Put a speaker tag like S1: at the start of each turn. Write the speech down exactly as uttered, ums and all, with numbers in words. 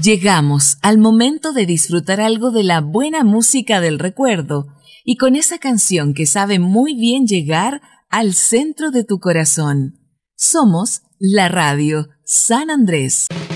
S1: Llegamos al momento de disfrutar algo de la buena música del recuerdo y con esa canción que sabe muy bien llegar al centro de tu corazón. Somos la radio San Andrés.